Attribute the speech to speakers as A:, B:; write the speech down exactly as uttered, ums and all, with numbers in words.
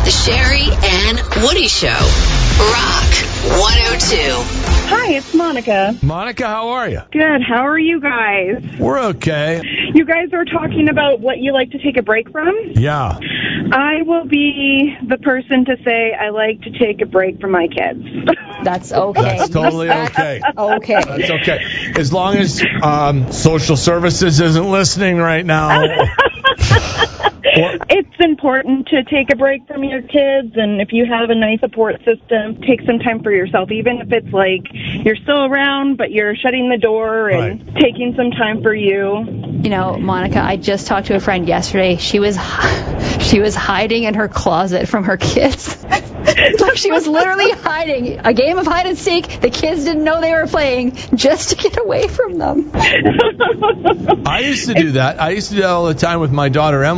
A: The Sherry and Woody Show. Rock one oh two.
B: Hi, it's Monica.
C: Monica, how are you?
B: Good. How are you guys?
C: We're okay.
B: You guys are talking about what you like to take a break from?
C: Yeah.
B: I will be the person to say I like to take a break from my kids.
D: That's okay.
C: That's totally okay.
D: Okay.
C: That's okay. As long as um, social services isn't listening right now.
B: It's important to take a break from your kids, and if you have a nice support system, take some time for yourself, even if it's like you're still around, but you're shutting the door and
C: Right.
B: taking some time for you.
D: You know, Monica, I just talked to a friend yesterday. She was she was hiding in her closet from her kids. Like she was literally hiding a game of hide and seek. The kids didn't know they were playing just to get away from them.
C: I used to do that. I used to do that all the time with my daughter, Emily.